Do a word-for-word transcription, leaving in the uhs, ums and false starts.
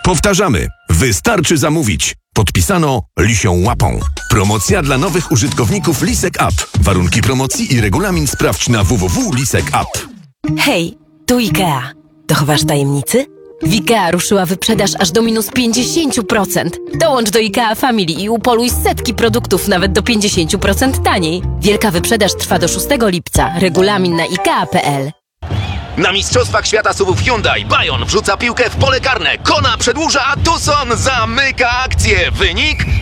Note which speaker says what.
Speaker 1: Powtarzamy. Wystarczy zamówić. Podpisano Lisią Łapą. Promocja dla nowych użytkowników Lisek App. Warunki promocji i regulamin sprawdź na w w w kropka lisek app.
Speaker 2: Hej, tu IKEA. Dochowasz tajemnicy? W IKEA ruszyła wyprzedaż aż do minus pięćdziesiąt procent. Dołącz do IKEA Family i upoluj setki produktów nawet do pięćdziesiąt procent taniej. Wielka wyprzedaż trwa do szóstego lipca. Regulamin na ikea kropka p l.
Speaker 3: Na Mistrzostwach Świata SUV-ów Hyundai Bayon wrzuca piłkę w pole karne. Kona przedłuża, a Tucson zamyka akcję. Wynik?